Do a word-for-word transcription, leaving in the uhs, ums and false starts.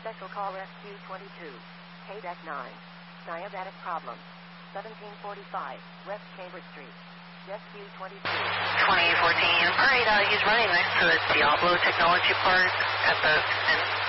Special call Rescue twenty-two. K D E C nine. Diabetic problem. seventeen forty-five West Chambers Street. Rescue twenty-two. twenty fourteen. All right, uh, he's running next to the Diablo Technology Park at the